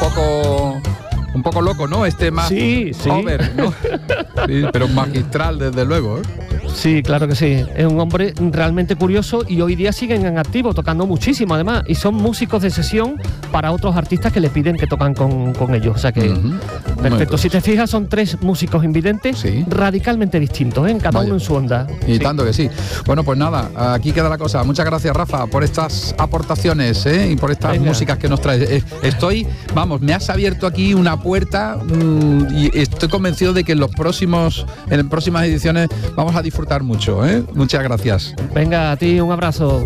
un poco loco, ¿no? Más sí. over, ¿no? Sí, pero magistral, desde luego, ¿eh? Sí, claro que sí. Es un hombre realmente curioso y hoy día siguen en activo, tocando muchísimo además. Y son músicos de sesión para otros artistas que le piden que tocan con ellos. O sea que, perfecto. Si te fijas, son 3 músicos invidentes radicalmente distintos, ¿eh? Cada uno en su onda. Y tanto que sí. Bueno, pues nada, aquí queda la cosa. Muchas gracias, Rafa, por estas aportaciones, y por estas músicas que nos traes. Me has abierto aquí una puerta y estoy convencido de que en próximas ediciones vamos a disfrutar mucho, ¿eh? Muchas gracias. Venga, a ti un abrazo.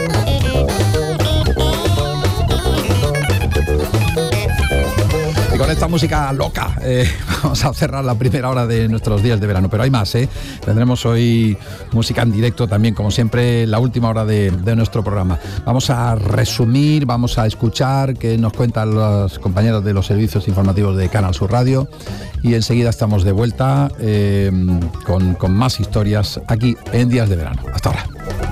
Y con esta música loca vamos a cerrar la primera hora de nuestros días de verano, pero hay más, ¿eh? Tendremos hoy música en directo también, como siempre, la última hora de nuestro programa. Vamos a resumir, vamos a escuchar qué nos cuentan los compañeros de los servicios informativos de Canal Sur Radio y enseguida estamos de vuelta con más historias aquí en Días de Verano. Hasta ahora.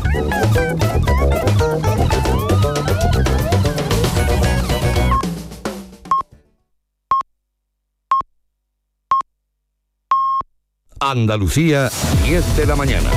Andalucía, 10 de la mañana.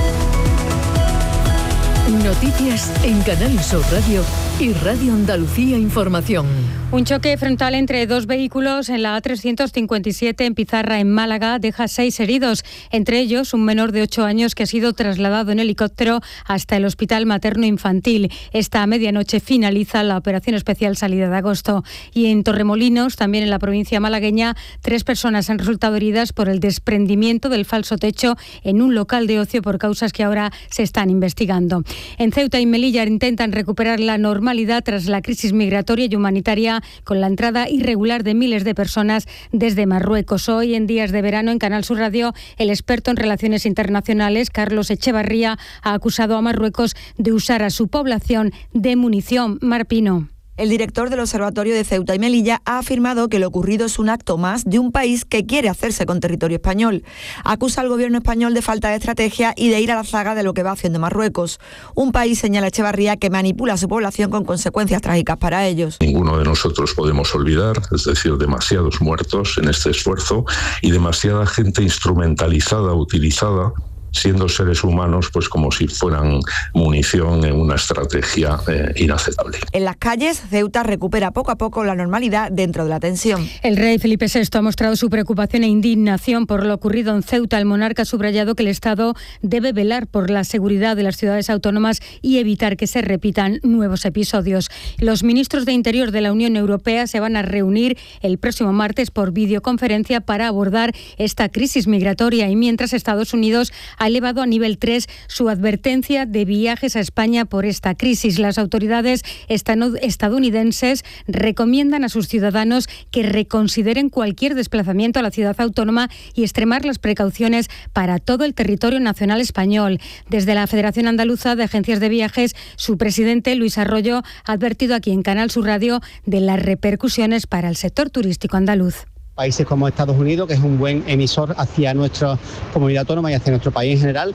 Noticias en Canal Sur Radio y Radio Andalucía Información. Un choque frontal entre 2 vehículos en la A357 en Pizarra, en Málaga, deja 6 heridos, entre ellos un menor de 8 años que ha sido trasladado en helicóptero hasta el Hospital Materno Infantil. Esta medianoche finaliza la operación especial Salida de Agosto. Y en Torremolinos, también en la provincia malagueña, 3 personas han resultado heridas por el desprendimiento del falso techo en un local de ocio por causas que ahora se están investigando. En Ceuta y Melilla intentan recuperar la normalidad tras la crisis migratoria y humanitaria, con la entrada irregular de miles de personas desde Marruecos. Hoy, en Días de Verano, en Canal Sur Radio, el experto en relaciones internacionales, Carlos Echevarría, ha acusado a Marruecos de usar a su población de munición. Mar Pino. El director del Observatorio de Ceuta y Melilla ha afirmado que lo ocurrido es un acto más de un país que quiere hacerse con territorio español. Acusa al gobierno español de falta de estrategia y de ir a la zaga de lo que va haciendo Marruecos. Un país, señala Echevarría, que manipula a su población con consecuencias trágicas para ellos. Ninguno de nosotros podemos olvidar, es decir, demasiados muertos en este esfuerzo y demasiada gente instrumentalizada, utilizada, siendo seres humanos pues como si fueran munición en una estrategia inaceptable. En las calles, Ceuta recupera poco a poco la normalidad dentro de la tensión. El rey Felipe VI ha mostrado su preocupación e indignación por lo ocurrido en Ceuta. El monarca ha subrayado que el Estado debe velar por la seguridad de las ciudades autónomas y evitar que se repitan nuevos episodios. Los ministros de Interior de la Unión Europea se van a reunir el próximo martes por videoconferencia para abordar esta crisis migratoria, y mientras Estados Unidos ha elevado a nivel 3 su advertencia de viajes a España por esta crisis. Las autoridades estadounidenses recomiendan a sus ciudadanos que reconsideren cualquier desplazamiento a la ciudad autónoma y extremar las precauciones para todo el territorio nacional español. Desde la Federación Andaluza de Agencias de Viajes, su presidente, Luis Arroyo, ha advertido aquí en Canal Sur Radio de las repercusiones para el sector turístico andaluz. Países como Estados Unidos, que es un buen emisor hacia nuestra comunidad autónoma y hacia nuestro país en general,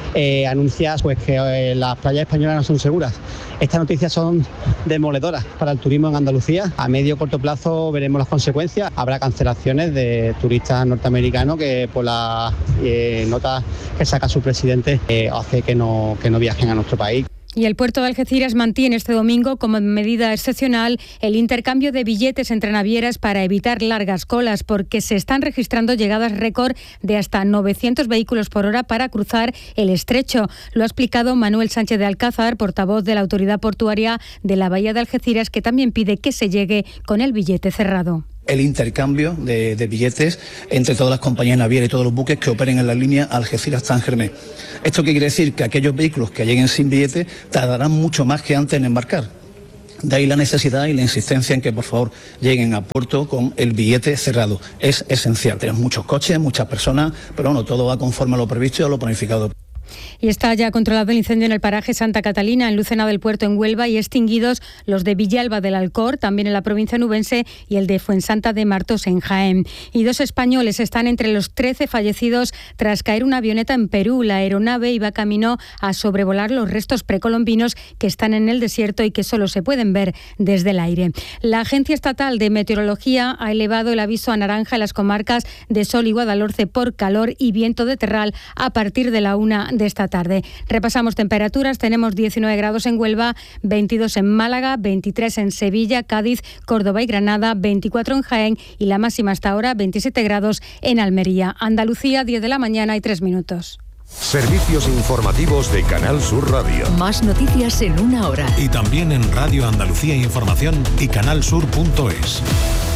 anuncia pues que las playas españolas no son seguras. Estas noticias son demoledoras para el turismo en Andalucía. A medio y corto plazo veremos las consecuencias. Habrá cancelaciones de turistas norteamericanos que por las notas que saca su presidente hace que no viajen a nuestro país. Y el puerto de Algeciras mantiene este domingo, como medida excepcional, el intercambio de billetes entre navieras para evitar largas colas, porque se están registrando llegadas récord de hasta 900 vehículos por hora para cruzar el estrecho. Lo ha explicado Manuel Sánchez de Alcázar, portavoz de la Autoridad Portuaria de la Bahía de Algeciras, que también pide que se llegue con el billete cerrado. El intercambio de billetes entre todas las compañías navieras y todos los buques que operen en la línea Algeciras-Saint-Germain. ¿Esto qué quiere decir? Que aquellos vehículos que lleguen sin billete tardarán mucho más que antes en embarcar. De ahí la necesidad y la insistencia en que por favor lleguen a puerto con el billete cerrado. Es esencial. Tenemos muchos coches, muchas personas, pero bueno, todo va conforme a lo previsto y a lo planificado. Y está ya controlado el incendio en el paraje Santa Catalina, en Lucena del Puerto, en Huelva, y extinguidos los de Villalba del Alcor, también en la provincia nubense, y el de Fuensanta de Martos, en Jaén. Y 2 españoles están entre los 13 fallecidos tras caer una avioneta en Perú. La aeronave iba camino a sobrevolar los restos precolombinos que están en el desierto y que solo se pueden ver desde el aire. La Agencia Estatal de Meteorología ha elevado el aviso a naranja en las comarcas de Sol y Guadalhorce por calor y viento de terral a partir de la 1 de esta tarde. Repasamos temperaturas. Tenemos 19 grados en Huelva, 22 en Málaga, 23 en Sevilla, Cádiz, Córdoba y Granada, 24 en Jaén y la máxima hasta ahora 27 grados en Almería. Andalucía, 10 de la mañana y 3 minutos. Servicios informativos de Canal Sur Radio. Más noticias en 1 hora. Y también en Radio Andalucía Información y canalsur.es.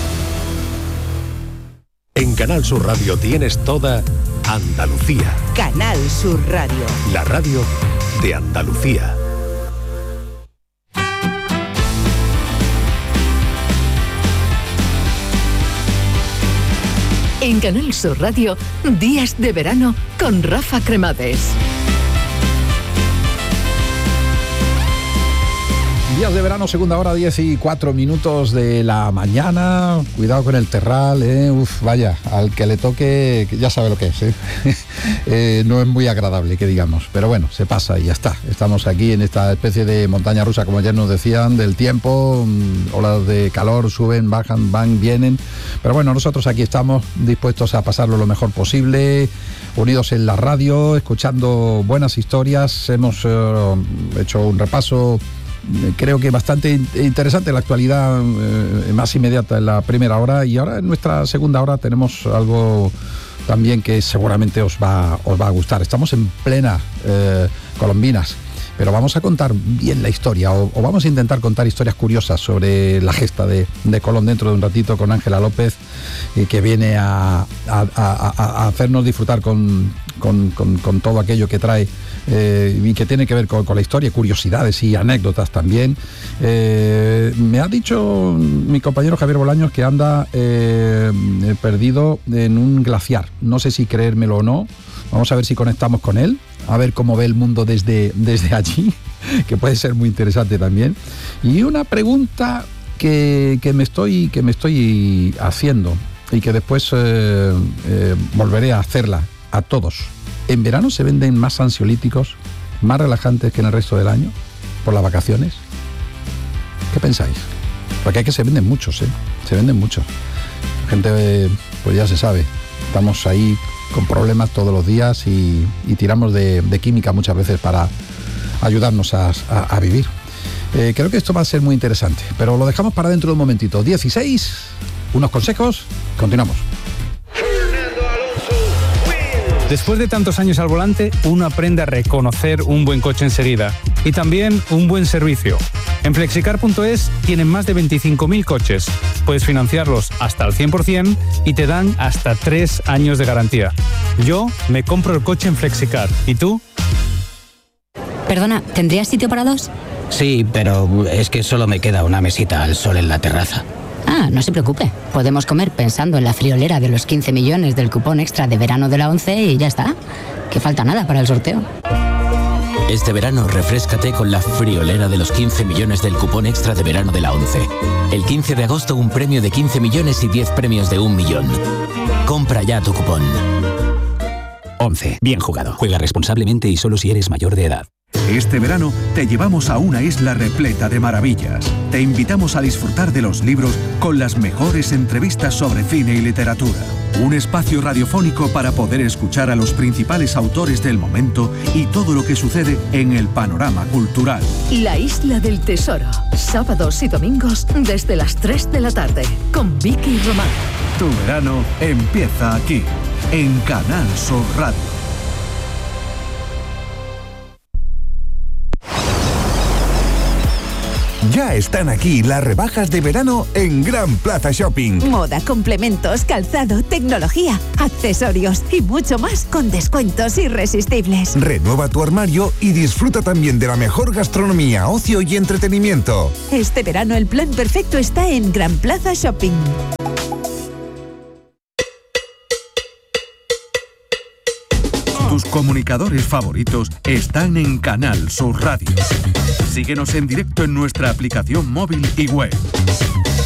En Canal Sur Radio tienes toda Andalucía. Canal Sur Radio. La radio de Andalucía. En Canal Sur Radio, Días de Verano con Rafa Cremades. Días de verano, segunda hora, 10:04 de la mañana. Cuidado con el terral, vaya, al que le toque, ya sabe lo que es, no es muy agradable, que digamos, pero bueno, se pasa y ya está. Estamos aquí en esta especie de montaña rusa, como ayer nos decían, del tiempo, olas de calor, suben, bajan, van, vienen, pero bueno, nosotros aquí estamos dispuestos a pasarlo lo mejor posible, unidos en la radio, escuchando buenas historias. Hemos hecho un repaso, creo que bastante interesante, la actualidad más inmediata en la primera hora, y ahora en nuestra segunda hora tenemos algo también que seguramente os va a gustar. Estamos en plena Colombinas, pero vamos a contar bien la historia, o vamos a intentar contar historias curiosas sobre la gesta de Colón dentro de un ratito con Ángela López, que viene a hacernos disfrutar con todo aquello que trae y que tiene que ver con la historia, curiosidades y anécdotas también. Me ha dicho mi compañero Javier Bolaños que anda perdido en un glaciar. No sé si creérmelo o no. Vamos a ver si conectamos con él, a ver cómo ve el mundo desde allí, que puede ser muy interesante también. Y una pregunta que me estoy haciendo y que después volveré a hacerla a todos. ¿En verano se venden más ansiolíticos, más relajantes que en el resto del año, por las vacaciones? ¿Qué pensáis? Porque hay que se venden muchos, se venden muchos. La gente, pues ya se sabe, estamos ahí con problemas todos los días y tiramos de química muchas veces para ayudarnos a vivir. Creo que esto va a ser muy interesante, pero lo dejamos para dentro de un momentito. 16, unos consejos, continuamos. Después de tantos años al volante, uno aprende a reconocer un buen coche enseguida y también un buen servicio. En Flexicar.es tienen más de 25.000 coches. Puedes financiarlos hasta el 100% y te dan hasta 3 años de garantía. Yo me compro el coche en Flexicar. ¿Y tú? Perdona, ¿tendrías sitio para 2? Sí, pero es que solo me queda una mesita al sol en la terraza. Ah, no se preocupe. Podemos comer pensando en la friolera de los 15 millones del cupón extra de verano de la ONCE y ya está. Que falta nada para el sorteo. Este verano refréscate con la friolera de los 15 millones del cupón extra de verano de la ONCE. El 15 de agosto un premio de 15 millones y 10 premios de 1 millón. Compra ya tu cupón. ONCE. Bien jugado. Juega responsablemente y solo si eres mayor de edad. Este verano te llevamos a una isla repleta de maravillas. Te invitamos a disfrutar de los libros con las mejores entrevistas sobre cine y literatura. Un espacio radiofónico para poder escuchar a los principales autores del momento y todo lo que sucede en el panorama cultural. La Isla del Tesoro. Sábados y domingos desde las 3 de la tarde con Vicky Román. Tu verano empieza aquí, en Canal Sur Radio. Ya están aquí las rebajas de verano en Gran Plaza Shopping. Moda, complementos, calzado, tecnología, accesorios y mucho más con descuentos irresistibles. Renueva tu armario y disfruta también de la mejor gastronomía, ocio y entretenimiento. Este verano el plan perfecto está en Gran Plaza Shopping. Tus comunicadores favoritos están en Canal Sur Radio. Síguenos en directo en nuestra aplicación móvil y web.